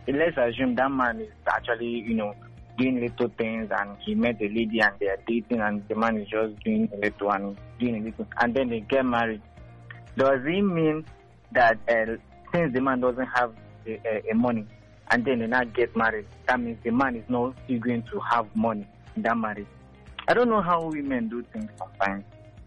let's assume that man is actually, doing little things, and he met a lady and they are dating, and the man is just doing a little and doing a little, and then they get married. Does it mean that since the man doesn't have a money, and then they not get married, that means the man is not still going to have money in that marriage? I don't know how women do things sometimes.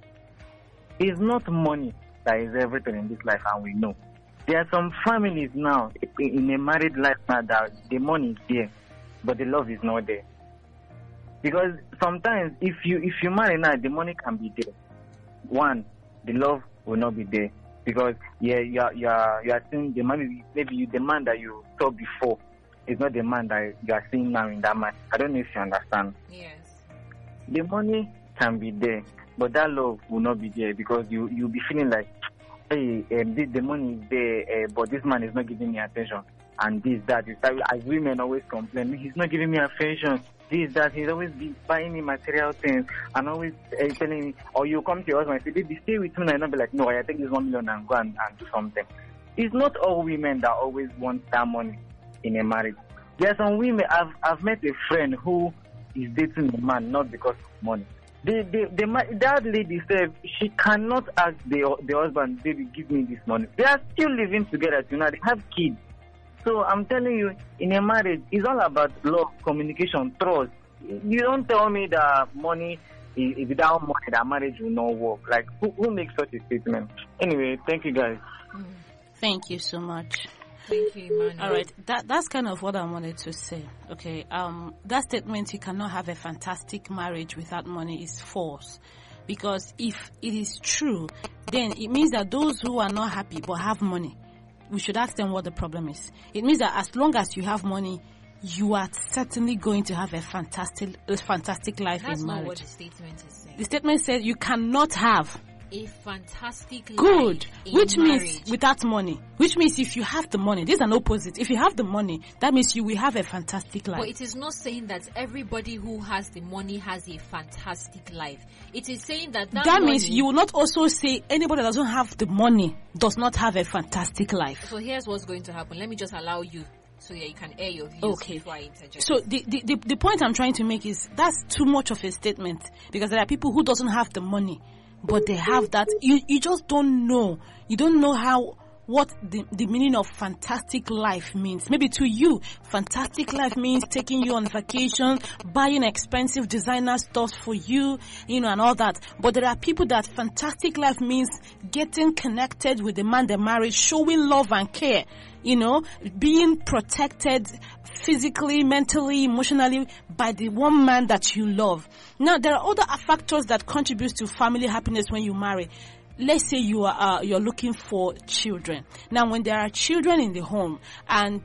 It's not money that is everything in this life, and we know. There are some families now in a married life now that the money is there, but the love is not there. Because sometimes if you marry now, the money can be there. One, the love will not be there. Because you are seeing the man, maybe the man that you saw before is not the man that you are seeing now in that man. I don't know if you understand. Yes. The money can be there, but that love will not be there, because you'll be feeling like, hey, the money is there, but this man is not giving me attention. And this, that. As women always complain, he's not giving me attention. This, that. He's always buying me material things and always telling me, or you come to your husband and say, baby, stay with me, and I'll be like, no, I take this 1 million and go and do something. It's not all women that always want that money in a marriage. There are some women, I've met a friend who is dating a man not because of money. That lady said she cannot ask the husband, baby, give me this money. They are still living together tonight. They have kids. So I'm telling you, in a marriage, it's all about love, communication, trust. You don't tell me that money, without money, that marriage will not work. Like, who makes such a statement? Anyway, thank you guys. Thank you so much. Thank you, Emmanuel. All right, that's kind of what I wanted to say. Okay, that statement, you cannot have a fantastic marriage without money, is false. Because if it is true, then it means that those who are not happy but have money, we should ask them what the problem is. It means that as long as you have money, you are certainly going to have a fantastic life That's in not marriage. what the statement is saying. The statement says you cannot have A fantastic good, life in which marriage. means without money. Which means if you have the money, there's an opposite. If you have the money, that means you will have a fantastic life. But it is not saying that everybody who has the money has a fantastic life. It is saying that that means you will not also say anybody that doesn't have the money does not have a fantastic life. So here's what's going to happen. Let me just allow you so that you can air your views before I interject. So the point I'm trying to make is that's too much of a statement, because there are people who doesn't have the money, but they have that. You just don't know. You don't know what the meaning of fantastic life means. Maybe to you, fantastic life means taking you on vacation, buying expensive designer stuff for you, and all that. But there are people that fantastic life means getting connected with the man they marry, showing love and care, being protected physically, mentally, emotionally by the one man that you love. Now, there are other factors that contribute to family happiness when you marry. Let's say you're looking for children. Now, when there are children in the home, and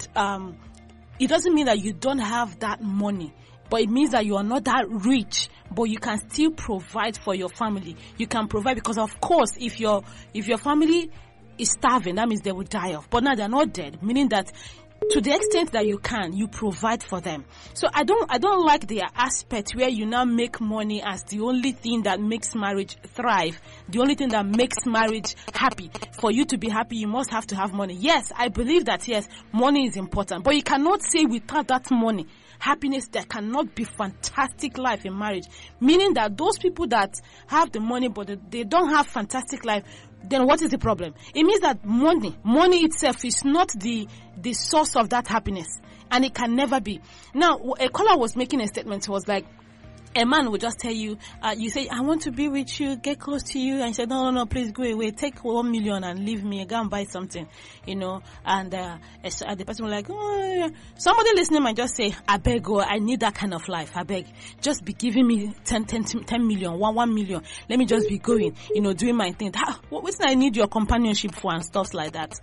it doesn't mean that you don't have that money, but it means that you are not that rich, but you can still provide for your family. You can provide, because of course, if your family is starving, that means they will die off. But now they're not dead, meaning that to the extent that you can, you provide for them. So I don't like the aspect where you now make money as the only thing that makes marriage thrive, the only thing that makes marriage happy. For you to be happy, you must have to have money. Yes, I believe that, yes, money is important, but you cannot say without that money, happiness, there cannot be fantastic life in marriage. Meaning that those people that have the money but they don't have fantastic life, then what is the problem? It means that money itself is not the source of that happiness, and it can never be. Now, a caller was making a statement. He was like, a man would just tell you, you say, I want to be with you, get close to you, and he said, no, please go away, take 1 million and leave me, go and buy something, and the person was like, oh. Somebody listening might just say, I beg, I need that kind of life, I beg, just be giving me 10 million, 1 million, let me just be going, doing my thing. What's I need your companionship for and stuff like that?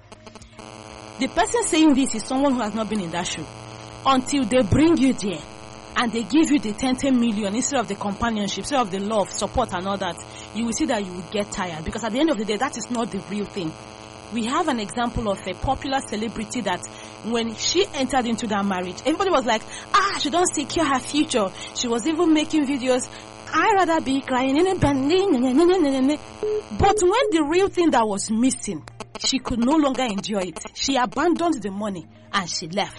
The person saying this is someone who has not been in that shoe. Until they bring you there, and they give you the 10 million instead of the companionship, instead of the love, support and all that, you will see that you will get tired. Because at the end of the day, that is not the real thing. We have an example of a popular celebrity that when she entered into that marriage, everybody was like, she don't secure her future. She was even making videos, I'd rather be crying in a bending. But when the real thing that was missing, she could no longer enjoy it. She abandoned the money and she left.